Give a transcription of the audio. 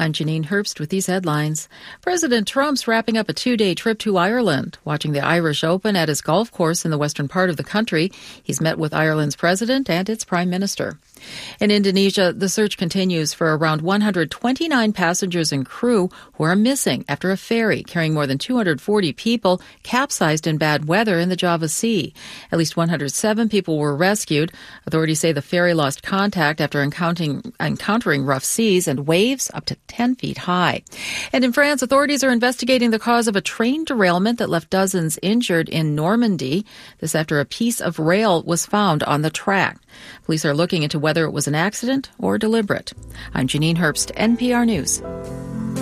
I'm Janine Herbst with these headlines. President Trump's wrapping up a 2-day trip to Ireland, watching the Irish Open at his golf course in the western part of the country. He's met with Ireland's president and its prime minister. In Indonesia, the search continues for around 129 passengers and crew who are missing after a ferry carrying more than 240 people capsized in bad weather in the Java Sea. At least 107 people were rescued. Authorities say the ferry lost contact after encountering rough seas and waves up to 10 feet high. And in France, authorities are investigating the cause of a train derailment that left dozens injured in Normandy. This after a piece of rail was found on the track. Police are looking into whether it was an accident or deliberate. I'm Janine Herbst, NPR News.